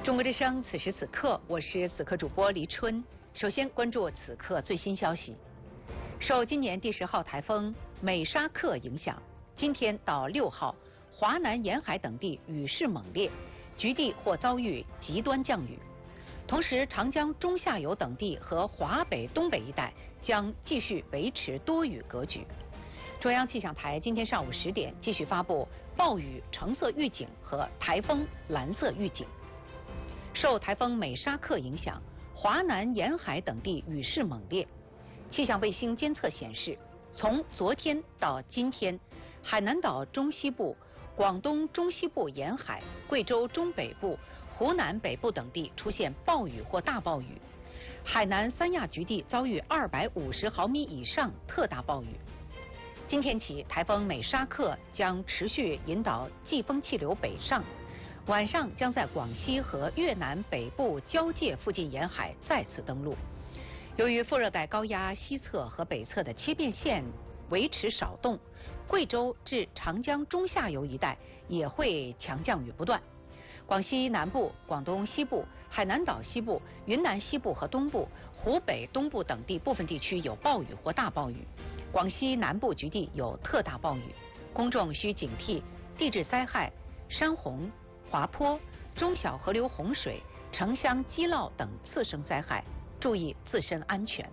中国之声，此时此刻，我是此刻主播黎春。首先关注此刻最新消息。受今年第10号台风美沙克影响，今天到6号，华南沿海等地雨势猛烈，局地或遭遇极端降雨。同时，长江中下游等地和华北、东北一带将继续维持多雨格局。中央气象台今天上午10点继续发布暴雨橙色预警和台风蓝色预警。受台风美沙克影响，华南沿海等地雨势猛烈。气象卫星监测显示，从昨天到今天，海南岛中西部、广东中西部沿海、贵州中北部、湖南北部等地出现暴雨或大暴雨，海南三亚局地遭遇250毫米以上特大暴雨。今天起，台风美沙克将持续引导季风气流北上，晚上将在广西和越南北部交界附近沿海再次登陆。由于副热带高压西侧和北侧的切变线维持少动，贵州至长江中下游一带也会强降雨不断。广西南部、广东西部、海南岛西部、云南西部和东部、湖北东部等地部分地区有暴雨或大暴雨，广西南部局地有特大暴雨，公众需警惕地质灾害、山洪、滑坡、中小河流洪水、城乡积涝等次生灾害，注意自身安全。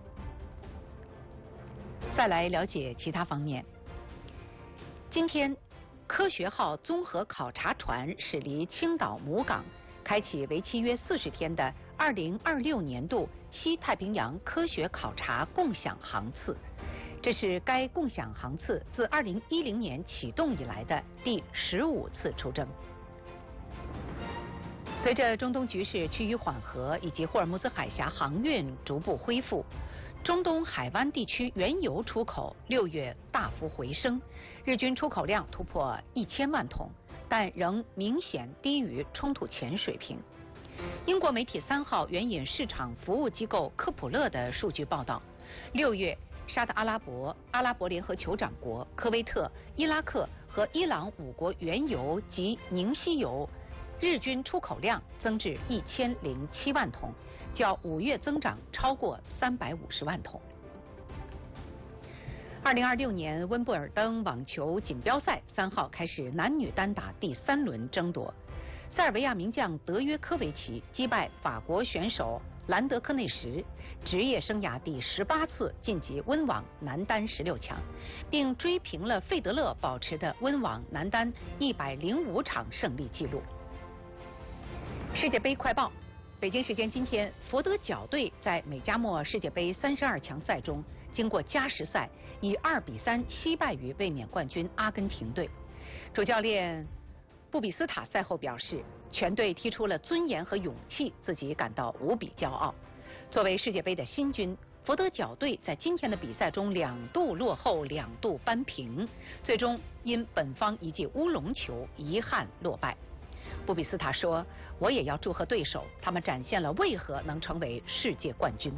再来了解其他方面。今天，科学号综合考察船驶离青岛母港，开启为期约40天的2026年度西太平洋科学考察共享航次。这是该共享航次自2010年启动以来的第15次出征。随着中东局势趋于缓和以及霍尔木兹海峡航运逐步恢复，中东海湾地区原油出口6月大幅回升，日均出口量突破1000万桶，但仍明显低于冲突前水平。英国媒体3号援引市场服务机构科普勒的数据报道，6月沙特阿拉伯、阿拉伯联合酋长国、科威特、伊拉克和伊朗5国原油及凝稀油日均出口量增至1007万桶，较5月增长超过350万桶。2026年温布尔登网球锦标赛3号开始男女单打第3轮争夺，塞尔维亚名将德约科维奇击败法国选手兰德科内什，职业生涯第18次晋级温网男单16强，并追平了费德勒保持的温网男单105场胜利纪录。世界杯快报：北京时间今天，佛得角队在美加墨世界杯32强赛中，经过加时赛以2比3惜败于卫冕冠军阿根廷队。主教练布比斯塔赛后表示，全队踢出了尊严和勇气，自己感到无比骄傲。作为世界杯的新军，佛得角队在今天的比赛中2度落后，2度扳平，最终因本方一记乌龙球遗憾落败。布比斯塔说：“我也要祝贺对手，他们展现了为何能成为世界冠军。”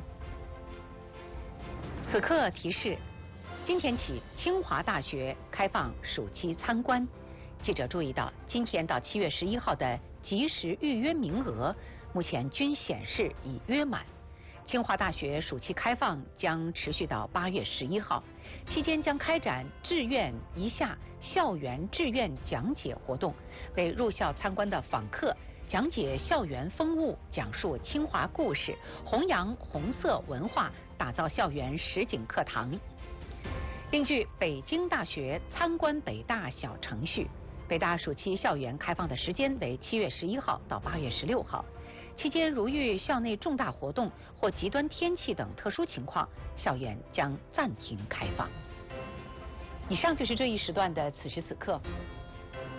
此刻提示：今天起，清华大学开放暑期参观。记者注意到，今天到7月11号的即时预约名额，目前均显示已约满。清华大学暑期开放将持续到8月11号，期间将开展志愿一下校园志愿讲解活动，为入校参观的访客讲解校园风物，讲述清华故事，弘扬红色文化，打造校园实景课堂。另据北京大学参观北大小程序，北大暑期校园开放的时间为7月11号到8月16号。期间如遇校内重大活动或极端天气等特殊情况，校园将暂停开放。以上就是这一时段的此时此刻，